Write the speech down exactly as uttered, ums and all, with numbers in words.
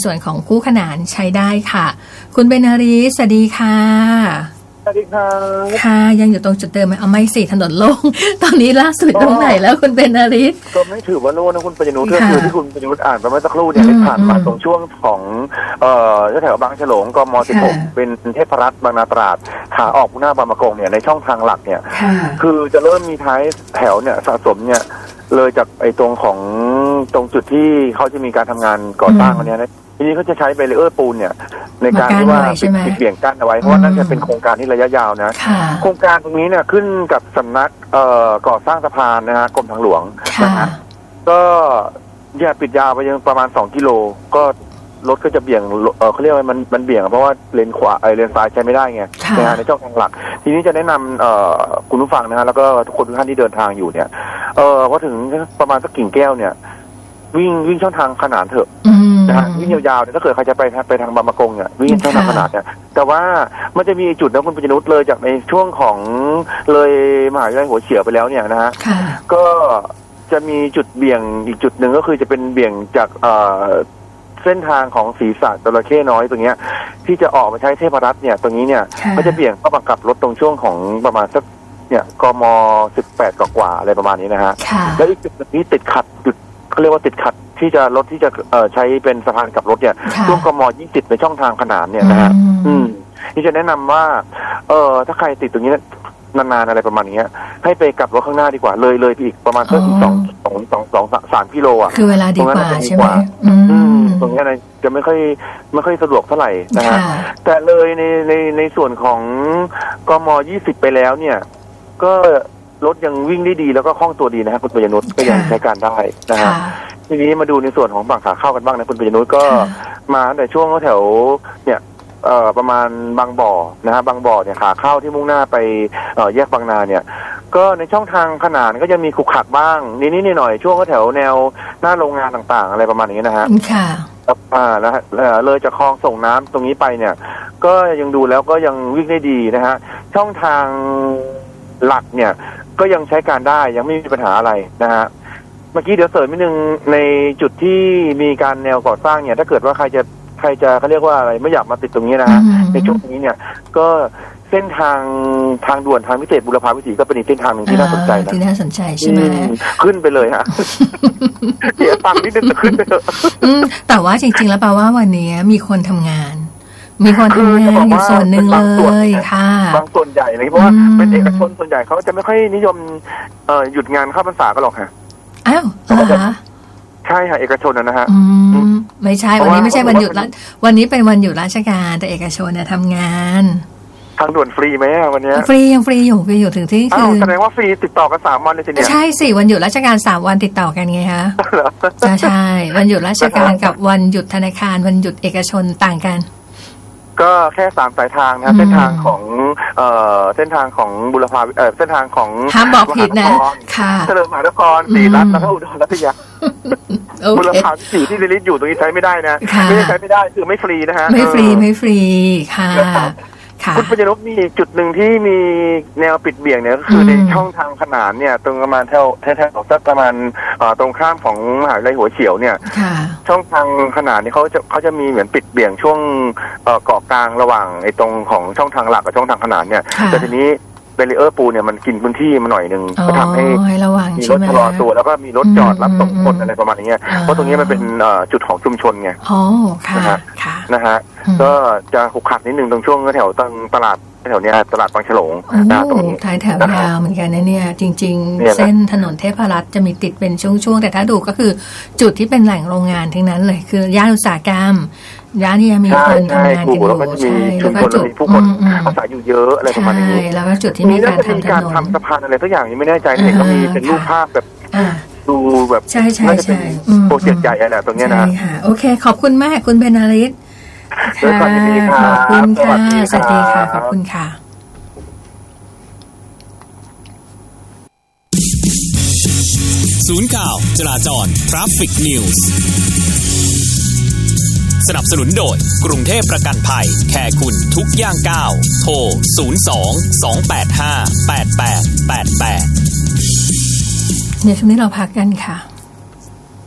ส่วนของคู่ขนานใช้ได้ค่ะคุณเบญจฤทธิ์สวัสดีค่ะสวัสดีครับค่ะยังอยู่ตรงจุดเดิมไหมเอาไม่สิถนนโล่งตอนนี้ล่าสุดตรงไหนแล้วคุณเบญจฤทธิ์ก็ไม่ถือว่าโล่งนะคุณปัญญนุชก็คือที่คุณปัญญนุชอ่านไปเมื่อสักครู่เนี่ยได้ผ่านมาตรงช่วงของเอ่อแถวบางฉลงกมสิบหกเป็นเทพรัตน์บางนาตราดขาออกมุ่งหน้าบางมะกงเนี่ยในช่องทางหลักเนี่ยคือจะเริ่มมีท้ายแถวเนี่ยสะสมเนี่ยเลยจากไอ้ตรงของตรงจุดที่เขาจะมีการทำงานก่อสร้างอันนี้นะทีนี้เขาจะใช้เบรีเออร์ปูนเนี่ยในการที่ว่าปิดเบี่ยงกั้นเอาไว้เพราะว่านั่นจะเป็นโครงการที่ระยะยาวนะโครงการตรงนี้เนี่ยขึ้นกับสำนักเอ่อก่อสร้างสะพานนะฮะกรมทางหลวงนะฮะก็อย่าปิดยาวไปยังประมาณสองกิโลก็รถก็จะเบี่ยงเออเขาเรียกว่ามันมันเบี่ยงเพราะว่าเลนขวาไอเลนซ้ายใช้ไม่ได้ไงนะฮะในช่องทางหลักทีนี้จะแนะนำเอ่อคุณผู้ฟังนะฮะแล้วก็ทุกคนทุกท่านที่เดินทางอยู่เนี่ยเออพอถึงประมาณสักกิ่งแก้วเนี่ยวิ่งวิ่งช่องทางขนานเถอะนะฮะวิ่งยาวๆเนี่ยถ้าเกิดใครจะไปไปทางบางมะกงเนี่ยวิ่งช่องทางขนานเนี่ยแต่ว่ามันจะมีจุดนะคุณปัญญนุชเลยจากในช่วงของเลยมหาวิทยาลัยหัวเฉียวไปแล้วเนี่ยนะฮะก็จะมีจุดเบี่ยงอีกจุดหนึ่งก็คือจะเป็นเบี่ยงจากเอ่อเส้นทางของศรีษะจระเข้น้อยตรงเนี้ยที่จะออกมาใช้เทพรัตน์เนี่ยตรงนี้เนี่ยก็จะเบี่ยงเข้ามากับรถตรงช่วงของประมาณสักเนี่ยกมสิบแปดกว่าๆอะไรประมาณนี้นะฮะแล้วอีกจุดนี้ติดขัดจุดเขาเรียกว่าติดขัดที่จะรถที่จะเอ่อใช้เป็นสะพานกับรถเนี่ยช่วงกมยี่สิบในช่องทางขนานเนี่ยนะฮะอืมที่จะแนะนำว่าเออถ้าใครติดตรงนี้นานๆอะไรประมาณนี้ให้ไปกลับรถข้างหน้าดีกว่าเลยเลยอีกประมาณสักสองสองสองสองสามกิโลอ่ะคือเวลาดีกว่าใช่ไหมอืมตรงนี้นะจะไม่ค่อยไม่ค่อยสะดวกเท่าไหร่นะฮะแต่เลยในในในส่วนของกมยี่สิบไปแล้วเนี่ยก็รถยังวิ่งได้ดีแล้วก็คล่องตัวดีนะครับคุณปัญญนุชก็ยังใช้การได้นะฮะทีนี้มาดูในส่วนของฝั่งขาเข้ากันบ้างนะคุณปัญญนุชก็มาแต่ช่วงแถวเนี่ยเอ่อประมาณบางบ่อนะฮะบางบ่อเนี่ยขาเข้าที่มุ่งหน้าไปเอ่อแยกบางนาเนี่ยก็ในช่องทางขนานก็จะมีขรุขระบ้างนิดๆหน่อยๆช่วงแถวแนวหน้าโรงงานต่างๆอะไรประมาณนี้นะฮะค่ะอ่าแล้วเลยจากคลองส่งน้ำตรงนี้ไปเนี่ยก็ยังดูแล้วก็ยังวิ่งได้ดีนะฮะช่องทางหลักเนี่ยก็ยังใช้การได้ยังไม่มีปัญหาอะไรนะฮะเมื่อกี้เดี๋ยวเสริมนิดนึงในจุดที่มีการแนวก่อสร้างเนี่ยถ้าเกิดว่าใครจะใครจะเขาเรียกว่าอะไรไม่อยากมาติดตรงนี้นะฮะในช่วงนี้เนี่ยก็เส้นทางทางด่วนทางพิเศษบุรพาวิถีก็เป็นอีกเส้นทางหนึ่งที่น่าสนใจนะที่น่าสนใจใช่ไหมขึ้นไปเลยฮะเสียตังค์นิดนึงจะขึ้นไปเถอะแต่ว่าจริงๆแล้วแปลว่าวันนี้มีคนทำงานมีคนทำงานอยู่ส่วนหนึ่งเลยค่ะบางส่วนใหญ่เลยเพราะว่าเป็นเอกชนส่วนใหญ่เขาจะไม่ค่อยนิยมหยุดงานเข้าพรรษากันหรอกค่ะอ้าวเหรอคะใช่ค่ะเอกชนนะฮะไม่ใช่วันนี้ไม่ใช่วันหยุดละวันนี้เป็นวันหยุดราชการแต่เอกชนเนี่ยทำงานทางด่วนฟรีไหมวันนี้ฟรียังฟรีอยู่ฟรีอยู่ถึงที่คือแสดงว่าฟรีติดต่อกันสามวันเลยทีเดียวใช่สิวันหยุดราชการสามวันติดต่อกันไงคะใช่วันหยุดราชการกับวันหยุดธนาคารวันหยุดเอกชนต่างกันก็แค่สามสายทางนะเส้นทางของเอ่อเส้นทางของบุรพาเอ่อเส้นทางของห้ามบอกผิดนะค่ะเฉลิมมหานครศรีรัตน์แล้วก็อุดรรัตยาบุรพาสี่ที่ลิสต์อยู่ตรงนี้ใช้ไม่ได้นะไม่ได้ใช้ไม่ได้คือไม่ฟรีนะฮะไม่ฟรีไม่ฟรีค่ะคุณปัญญนุชมีจุดหนึ่งที่มีแนวปิดเบี่ยงเนี่ยก็คือในช่องทางขนานเนี่ยตรงประมาณแถวแถวสักประมาณตรงข้ามของมหาวิทยาลัยหัวเฉียวเนี่ยช่องทางขนานนี่เขาจะเขาจะมีเหมือนปิดเบี่ยงช่วงเกาะกลางระหว่างไอ้ตรงของช่องทางหลักกับช่องทางขนานเนี่ยแต่ทีนี้เบรีเออร์ปูเนี่ยมันกินพื้นที่มาหน่อยนึงก็ทำให้มีรถชะลอตัวแล้วก็มีรถจอดรับส่งคนอะไรประมาณนี้เพราะตรงนี้มันเป็นจุดของชุมชนไงนะฮะนะฮะก็จะขุกขัดนิดนึงตรงช่วงแถวตลาดแถวเนี้ยตลาดบางฉลงนะตรงนี้ท้ายแถวยาวเหมือนกันนะเนี่ยจริงๆเส้นถนนเทพรัตน์จะมีติดเป็นช่วงๆแต่ถ้าดูก็คือจุดที่เป็นแหล่งโรงงานทั้งนั้นเลยคือย่านอุตสาหกรรมย่านที่มีคนทำงานกันอยู่ใช่แล้วก็จุดผู้คนอาศัยอยู่เยอะอะไรประมาณนี้แล้วก็จุดที่มีการทำถนนทำสะพานอะไรสักอย่างยังไม่แน่ใจเห็นก็มีเป็นรูปภาพแบบดูแบบใช่ใช่ใช่โปรเจกต์ใหญ่อะไรตรงนี้นะใช่ค่ะโอเคขอบคุณมากคุณเบญจฤทธิ์ค่ะขอบคุณค่ะสวัสดีค่ะขอบคุณค่ะศูนย์ข่าวจราจร Traffic News สนับสนุนโดยกรุงเทพประกันภัยแคร์คุณทุกย่างก้าวโทรศูนย์ สอง สอง แปด ห้า แปด แปด แปด แปดเดี๋ยวช่วงนี้เราพักกันค่ะ